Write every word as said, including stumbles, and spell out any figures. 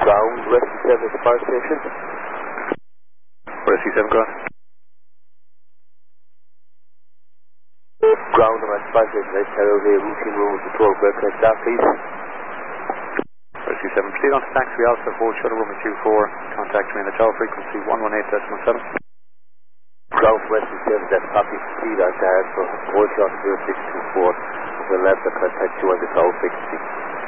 Ground, Rescue seven at the fire station. Rescue seven, ground. Ground, I'm at the fire station. Let's carry out a routine room with the tour break. Can I start, please? Rescue seven, proceed on to taxi Alpha, hold shuttle room at Q four. Contact me on the tower frequency one one eight point seven. Ground, Rescue seven, that's copy. Proceed on to Harrisburg. Hold shuttle zero six two four. We'll have the contact you on the tower frequency.